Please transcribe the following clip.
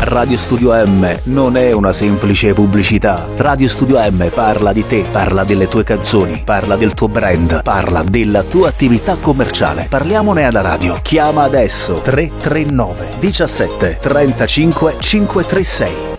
Radio Studio M non è una semplice pubblicità. Radio Studio M parla di te, parla delle tue canzoni, parla del tuo brand, parla della tua attività commerciale. Parliamone alla radio. Chiama adesso 339 17 35 536